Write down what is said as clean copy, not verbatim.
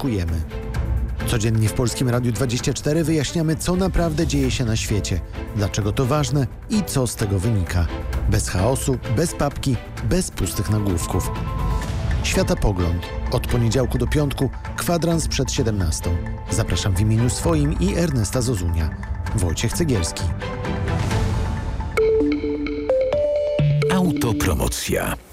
ryzykujemy. Codziennie w Polskim Radiu 24 wyjaśniamy, co naprawdę dzieje się na świecie, dlaczego to ważne i co z tego wynika. Bez chaosu, bez papki, bez pustych nagłówków. Światopogląd. Od poniedziałku do piątku, kwadrans przed 17. Zapraszam w imieniu swoim i Ernesta Zozunia. Wojciech Cegielski. Autopromocja.